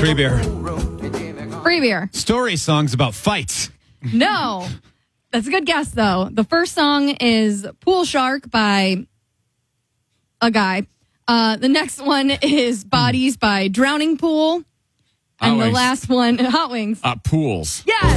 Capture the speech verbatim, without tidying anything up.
Free beer. Free beer. Story songs about fights. No. That's a good guess, though. The first song is Pool Shark by a guy. Uh, the next one is Bodies by Drowning Pool. And Hot the Wings. last one, Hot Wings. Uh, pools. Yeah.